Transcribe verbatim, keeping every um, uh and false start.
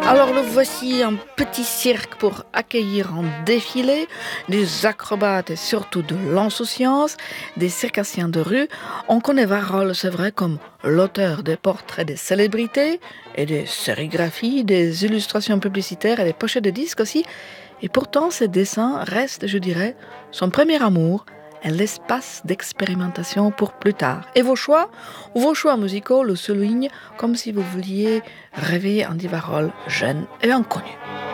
Alors le voici un petit cirque pour accueillir en défilé des acrobates et surtout de l'insouciance, des circassiens de rue. On connaît Warhol, c'est vrai, comme l'auteur des portraits des célébrités et des sérigraphies, des illustrations publicitaires et des pochettes de disques aussi. Et pourtant, ces dessins restent, je dirais, son premier amour et l'espace d'expérimentation pour plus tard. Et vos choix, vos choix musicaux le soulignent comme si vous vouliez réveiller Andy Warhol jeune et inconnu.